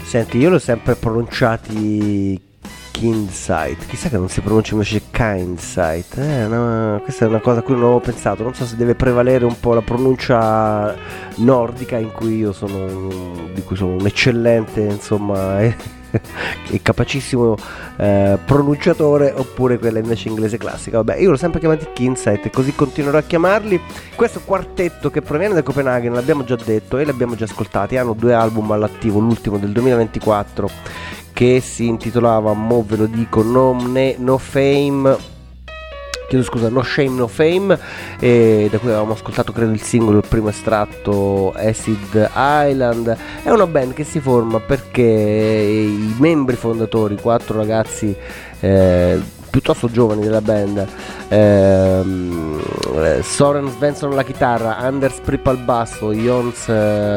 Senti, io l'ho sempre pronunciati Kindsight, chissà che non si pronuncia invece Kindsight, no, questa è una cosa a cui non avevo pensato, non so se deve prevalere un po' la pronuncia nordica in cui io sono, di cui sono un eccellente, insomma, e capacissimo pronunciatore, oppure quella invece inglese classica. Vabbè, io l'ho sempre chiamati Kindsight e così continuerò a chiamarli. Questo quartetto che proviene da Copenaghen, l'abbiamo già detto e l'abbiamo già ascoltati, hanno 2 album all'attivo, l'ultimo del 2024 che si intitolava, mo ve lo dico, No Fame, chiedo scusa, No Shame No Fame, e da cui avevamo ascoltato credo il singolo, il primo estratto, Acid Island. È una band che si forma perché i membri fondatori, 4 ragazzi piuttosto giovani della band, Soren Svensson alla chitarra, Anders Pripp al basso, Jons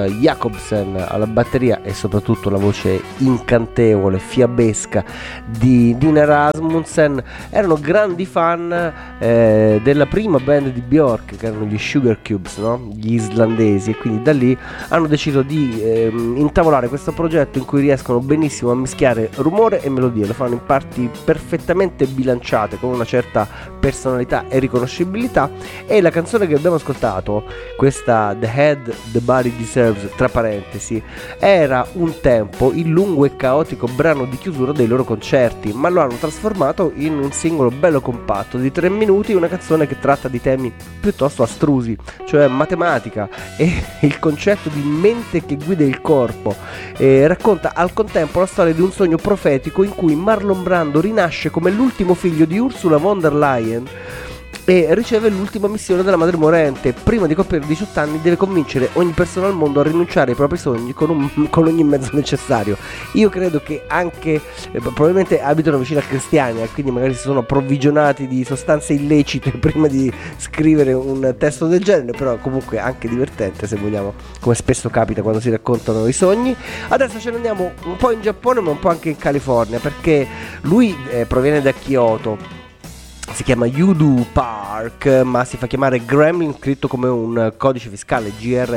Jacobsen alla batteria e soprattutto la voce incantevole, fiabesca di Dina Rasmussen, erano grandi fan della prima band di Björk, che erano gli Sugar Cubes, no? Gli islandesi, e quindi da lì hanno deciso di intavolare questo progetto in cui riescono benissimo a mischiare rumore e melodie, lo fanno in parti perfettamente bilanciate con una certa personalità e riconoscibilità. E la canzone che abbiamo ascoltato, questa The Head the Body Deserves, tra parentesi, era un tempo il lungo e caotico brano di chiusura dei loro concerti, ma lo hanno trasformato in un singolo bello compatto di 3 minuti, una canzone che tratta di temi piuttosto astrusi, cioè matematica e il concetto di mente che guida il corpo, e racconta al contempo la storia di un sogno profetico in cui Marlon Brando rinasce come l'ultimo figlio di Ursula von der Leyen e riceve l'ultima missione della madre morente. Prima di compiere 18 anni deve convincere ogni persona al mondo a rinunciare ai propri sogni con ogni mezzo necessario. Io credo che anche probabilmente abitano vicino a Cristiania, quindi magari si sono approvvigionati di sostanze illecite prima di scrivere un testo del genere, però comunque anche divertente, se vogliamo, come spesso capita quando si raccontano i sogni. Adesso ce ne andiamo un po' in Giappone ma un po' anche in California, perché lui proviene da Kyoto. Si chiama Yudu Park, ma si fa chiamare Gremlin, scritto come un codice fiscale,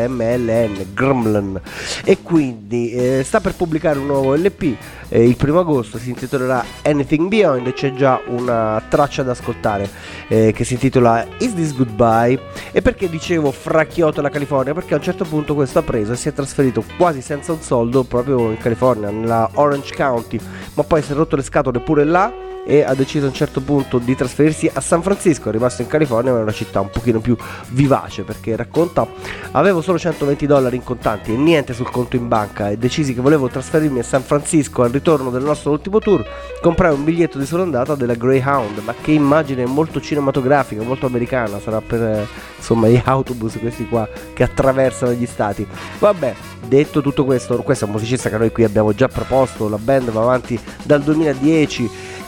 GRMLN, Gremlin, e quindi sta per pubblicare un nuovo LP, il 1 agosto, si intitolerà Anything Beyond, e c'è già una traccia da ascoltare che si intitola Is This Goodbye. E perché dicevo fra Kyoto e la California? Perché a un certo punto questo ha preso e si è trasferito quasi senza un soldo proprio in California, nella Orange County, ma poi si è rotto le scatole pure là e ha deciso a un certo punto di trasferirsi a San Francisco. È rimasto in California, ma è una città un pochino più vivace, perché racconta: avevo solo $120 in contanti e niente sul conto in banca e decisi che volevo trasferirmi a San Francisco al ritorno del nostro ultimo tour. Comprai un biglietto di sola andata della Greyhound, ma che immagine molto cinematografica, molto americana, sarà per insomma gli autobus questi qua che attraversano gli stati. Vabbè, detto tutto questo, questo è un musicista che noi qui abbiamo già proposto, la band va avanti dal 2010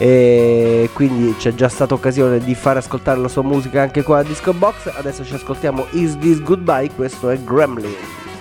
e quindi c'è già stata occasione di fare ascoltare la sua musica anche qua a Disco Box. Adesso ci ascoltiamo Is This Goodbye, questo è Gremlin.